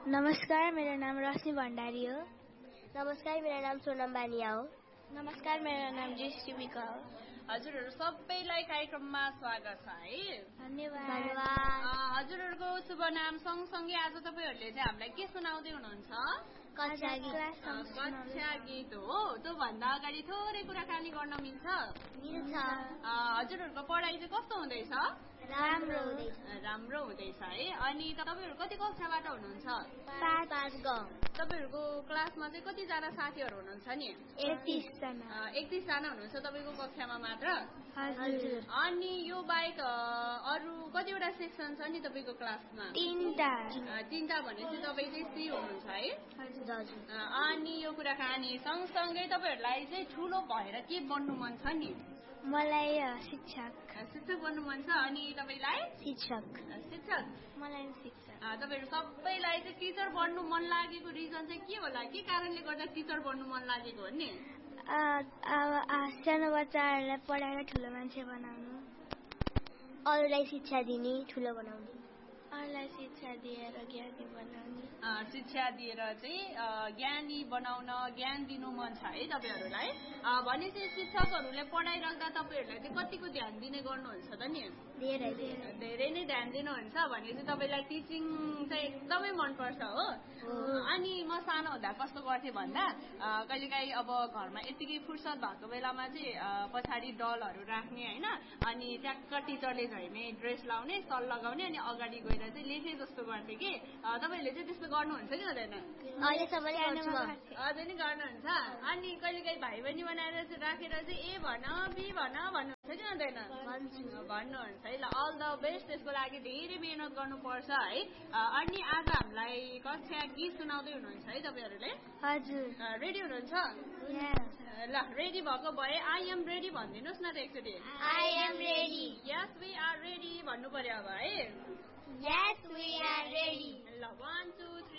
नमस्कार, मेरो नाम रोशनी भण्डारी हो। नमस्कार, मेरो नाम सोनम बानिया हो। नमस्कार, मेरो नाम जीश्री विका हो। हजुरहरू सबैलाई कार्यक्रममा स्वागत छ है। धन्यवाद। हजुरहरूको शुभ नाम सँगसँगै आज तपाईँहरूले चाहिँ हामीलाई के सुनाउँदै हुनुहुन्छ? कक्षा गीत हो। त्योभन्दा अगाडि थोरै कुराकानी गर्न मिल्छ? हजुरहरूको पढाइ चाहिँ कस्तो हुँदैछ? राम्रो हुँदैछ है। अनि तपाईँहरू कति कक्षाबाट हुनुहुन्छ? 5 तपाईँहरूको क्लासमा चाहिँ कतिजना साथीहरू हुनुहुन्छ नि? 31 जना। 31 जना हुनुहुन्छ तपाईँको कक्षामा मात्र? हजुर। अनि यो बाहेक अरू कतिवटा सेक्सन छ नि तपाईँको क्लासमा? 3टा भनेपछि तपाईँ चाहिँ सी हुनुहुन्छ है? हजुर। अनि यो कुराकानी सँगसँगै तपाईँहरूलाई चाहिँ ठुलो भएर के बन्नु मन छ नि? मलाई शिक्षक बन्नु मन छ। अनि तपाईँलाई? शिक्षक। मलाई शिक्षक। तपाईँहरू सबैलाई चाहिँ टिचर बन्नु मन लागेको रिजन चाहिँ के होला? के कारणले गर्दा टिचर बन्नु मन लागेको हो नि? सानो बच्चाहरूलाई पढाएर ठुलो मान्छे बनाउनु, अरूलाई शिक्षा दिने, ठुलो बनाउने, अरूलाई शिक्षा दिएर ज्ञानी बनाउने। शिक्षा दिएर चाहिँ ज्ञानी बनाउन, ज्ञान दिनु मन छ है तपाईँहरूलाई? भनेपछि शिक्षकहरूले पढाइराख्दा तपाईँहरूलाई चाहिँ कतिको ध्यान दिने गर्नुहुन्छ त नि? धेरै नै ध्यान दिनुहुन्छ। भनेपछि तपाईँलाई टिचिङ चाहिँ एकदमै मनपर्छ हो? अनि म सानो हुँदा कस्तो गर्थेँ भन्दा कहिलेकाहीँ अब घरमा यतिकै फुर्सद भएको बेलामा चाहिँ पछाडि डलहरू राख्ने होइन, अनि ट्याक्क टिचरले झैने ड्रेस लाउने, सल लगाउने, अनि अगाडि गएर चाहिँ लेखे जस्तो गर्थेँ कि। तपाईँहरूले चाहिँ त्यस्तो गर्नुहुन्छ कि हुँदैन? अझै नै गर्नुहुन्छ। अनि कहिलेकाहीँ भाइ बहिनी बनाएर चाहिँ राखेर चाहिँ ए भन बी भन भन्नुहुन्छ कि हुँदैन? भन्नुहुन्छ है। ल, अल द बेस्ट। त्यसको लागि धेरै मेहनत गर्नुपर्छ है। अनि आज हामीलाई कक्षा गीत सुनाउँदै हुनुहुन्छ है तपाईँहरूले? हजुर। रेडी हुनुहुन्छ? ल, रेडी भएको भए आई एम रेडी भनिदिनुहोस् न त एकचोटि। I am ready. Yes we are ready भन्नु पर्यो अब है। Yes, we are ready. ल, 1 2 3